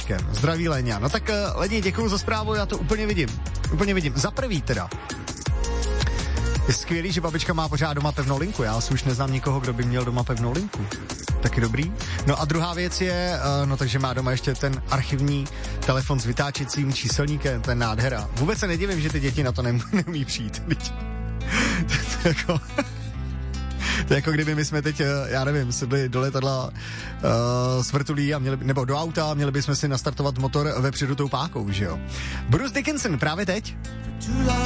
babičkem. Zdraví Léňa. No tak Léně, děkuju za zprávu, já to úplně vidím. Za prvý teda. Je skvělý, že babička má pořád doma pevnou linku. Já asi už neznám nikoho, kdo by měl doma pevnou linku. Taky dobrý. No a druhá věc je, takže má doma ještě ten archivní telefon s vytáčecím číselníkem, ten nádhera. Vůbec se nedivím, že ty děti na to neumí přijít. To je jako kdyby my jsme teď, já nevím, sedli do letadla s vrtulí a nebo do auta a měli bychom si nastartovat motor vepředu tou pákou, že jo. Bruce Dickinson právě teď.